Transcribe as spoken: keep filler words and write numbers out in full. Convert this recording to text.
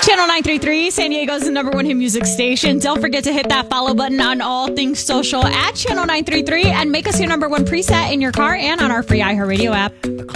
Channel nine three three, San Diego's number one hit music station. Don't forget to hit that follow button on all things social at Channel nine three three and make us your number one preset in your car and on our free iHeartRadio app.